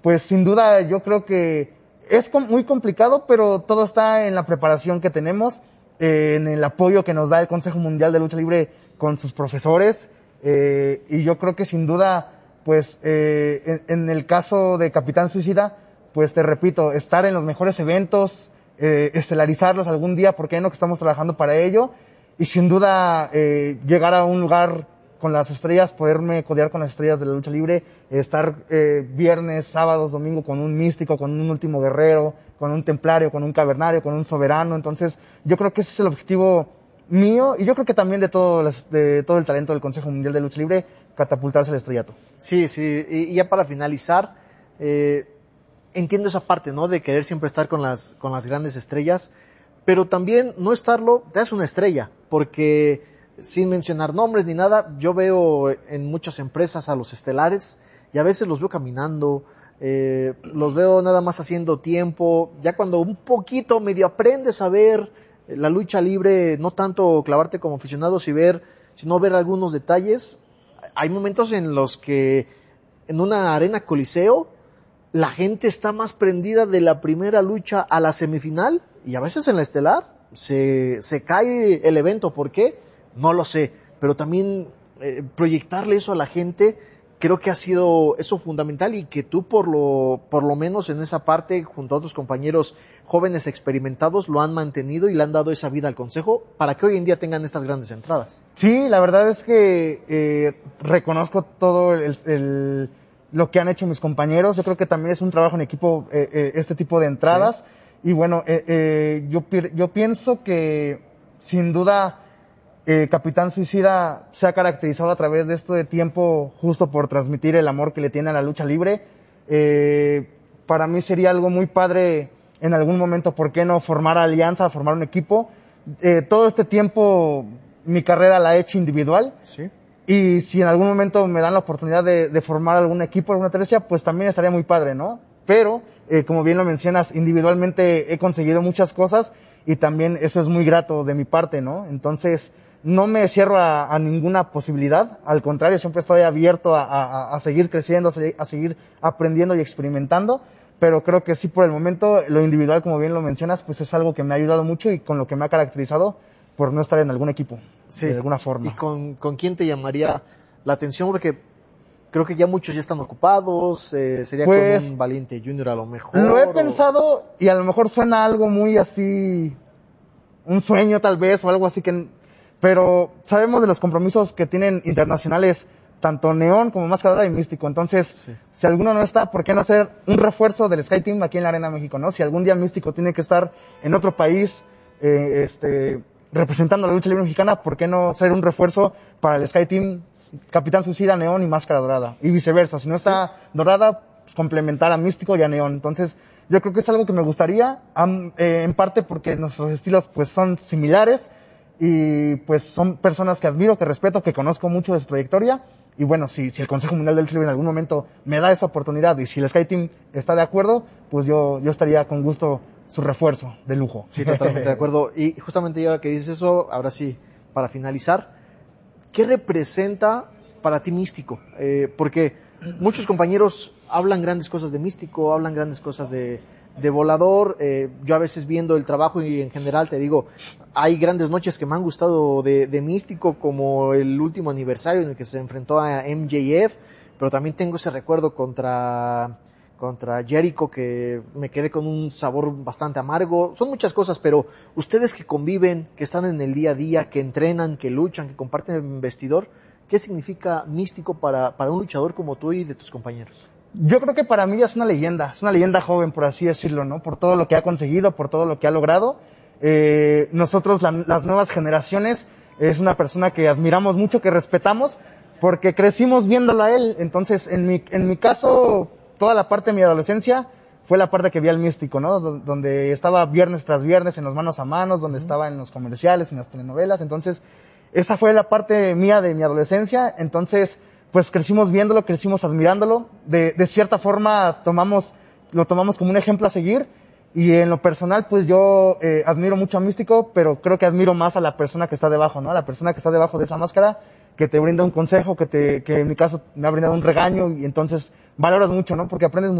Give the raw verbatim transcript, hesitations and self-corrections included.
pues sin duda yo creo que es com- muy complicado, pero todo está en la preparación que tenemos, eh, en el apoyo que nos da el Consejo Mundial de Lucha Libre con sus profesores, eh, y yo creo que sin duda, pues eh, en, en el caso de Capitán Suicida, pues te repito, estar en los mejores eventos, eh, estelarizarlos algún día, porque no que estamos trabajando para ello, y sin duda eh, llegar a un lugar con las estrellas, poderme codear con las estrellas de la lucha libre, estar eh, viernes, sábados, domingo con un místico, con un último guerrero, con un templario, con un cavernario, con un soberano. Entonces yo creo que ese es el objetivo mío, y yo creo que también de todo, las, de todo el talento del Consejo Mundial de Lucha Libre, catapultarse al estrellato. Sí, sí, y, y ya para finalizar, eh, entiendo esa parte, ¿no? De querer siempre estar con las, con las grandes estrellas, pero también no estarlo, te das una estrella, porque sin mencionar nombres ni nada, yo veo en muchas empresas a los estelares y a veces los veo caminando, eh, los veo nada más haciendo tiempo, ya cuando un poquito medio aprendes a ver la lucha libre, no tanto clavarte como aficionado, sino ver, sino ver algunos detalles. Hay momentos en los que en una arena coliseo la gente está más prendida de la primera lucha a la semifinal, y a veces en la estelar se, se cae el evento. ¿Por qué? No lo sé, pero también eh, proyectarle eso a la gente, creo que ha sido eso fundamental, y que tú por lo, por lo menos en esa parte, junto a otros compañeros jóvenes experimentados, lo han mantenido y le han dado esa vida al Consejo para que hoy en día tengan estas grandes entradas. Sí, la verdad es que eh, reconozco todo el, el, lo que han hecho mis compañeros. Yo creo que también es un trabajo en equipo, eh, eh, este tipo de entradas. Sí. Y bueno, eh, eh, yo, yo pienso que sin duda Eh, Capitán Suicida se ha caracterizado a través de esto de tiempo justo por transmitir el amor que le tiene a la lucha libre. Eh, para mí sería algo muy padre en algún momento, ¿por qué no formar alianza, formar un equipo? Eh, todo este tiempo mi carrera la he hecho individual. Sí. Y si en algún momento me dan la oportunidad de, de formar algún equipo, alguna tercia, pues también estaría muy padre, ¿no? Pero, eh, como bien lo mencionas, individualmente he conseguido muchas cosas, y también eso es muy grato de mi parte, ¿no? Entonces, no me cierro a, a ninguna posibilidad, al contrario, siempre estoy abierto a, a, a seguir creciendo, a seguir aprendiendo y experimentando, pero creo que sí, por el momento, lo individual, como bien lo mencionas, pues es algo que me ha ayudado mucho y con lo que me ha caracterizado por no estar en algún equipo, sí, de alguna forma. ¿Y con, con quién te llamaría la atención? Porque creo que ya muchos ya están ocupados, eh, sería pues, con un Valiente Junior a lo mejor. Lo he o... pensado, y a lo mejor suena algo muy así, un sueño tal vez, o algo así que... Pero sabemos de los compromisos que tienen internacionales tanto Neón como Máscara y Místico. Entonces, sí. Si alguno no está, ¿por qué no hacer un refuerzo del Sky Team aquí en la Arena México, no? Si algún día Místico tiene que estar en otro país, eh, este, representando a la lucha libre mexicana, ¿por qué no hacer un refuerzo para el Sky Team, Capitán Suicida, Neón y Máscara Dorada? Y viceversa, si no está sí. Dorada, pues complementar a Místico y a Neón. Entonces, yo creo que es algo que me gustaría, um, eh, en parte porque nuestros estilos pues son similares, y pues son personas que admiro, que respeto, que conozco mucho de su trayectoria. Y bueno, si, si el Consejo Mundial del Lucha Libre en algún momento me da esa oportunidad, y si el Sky Team está de acuerdo, pues yo, yo estaría con gusto su refuerzo de lujo. Sí, totalmente de acuerdo. Y justamente ahora que dices eso, ahora sí, para finalizar, ¿qué representa para ti Místico? Eh, porque muchos compañeros hablan grandes cosas de Místico, hablan grandes cosas de, de Volador. Eh, yo a veces viendo el trabajo y en general te digo, hay grandes noches que me han gustado de, de Místico, como el último aniversario en el que se enfrentó a M J F, pero también tengo ese recuerdo contra, contra Jericho que me quedé con un sabor bastante amargo. Son muchas cosas, pero ustedes que conviven, que están en el día a día, que entrenan, que luchan, que comparten el vestidor, ¿qué significa Místico para, para un luchador como tú y de tus compañeros? Yo creo que para mí es una leyenda, es una leyenda joven, por así decirlo, ¿no? Por todo lo que ha conseguido, por todo lo que ha logrado. Eh, nosotros, la, las nuevas generaciones, es una persona que admiramos mucho, que respetamos, porque crecimos viéndolo a él. Entonces, en mi, en mi caso, toda la parte de mi adolescencia fue la parte que vi al Místico, ¿no? D- donde estaba viernes tras viernes en los manos a manos, donde uh-huh. estaba en los comerciales, en las telenovelas. Entonces, esa fue la parte mía de mi adolescencia. Entonces, pues crecimos viéndolo, crecimos admirándolo. De, de cierta forma, tomamos, lo tomamos como un ejemplo a seguir. Y en lo personal, pues yo eh, admiro mucho a Místico, pero creo que admiro más a la persona que está debajo, ¿no? A la persona que está debajo de esa máscara, que te brinda un consejo, que te, que en mi caso me ha brindado un regaño, y entonces valoras mucho, ¿no? Porque aprendes mucho.